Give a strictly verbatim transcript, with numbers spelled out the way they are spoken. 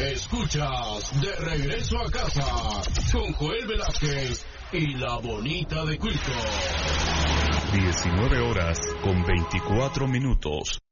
Escuchas De Regreso a Casa con Joel Velázquez y la Bonita de Quilco. diecinueve horas con veinticuatro minutos.